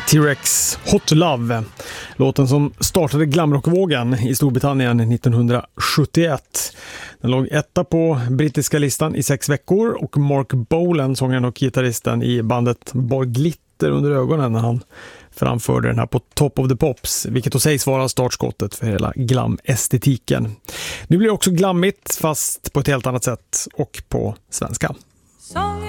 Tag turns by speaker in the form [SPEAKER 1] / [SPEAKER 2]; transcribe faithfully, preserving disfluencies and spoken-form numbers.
[SPEAKER 1] T-Rex Hot Love, låten som startade glamrockvågen i Storbritannien nittonhundrasjuttioett. Den låg etta på brittiska listan i sex veckor och Mark Bolan, sångaren och gitarristen i bandet, bar glitter under ögonen när han framförde den här på Top of the Pops, vilket då sägs vara startskottet för hela glam-estetiken. Nu blir det också glammigt, fast på ett helt annat sätt och på svenska.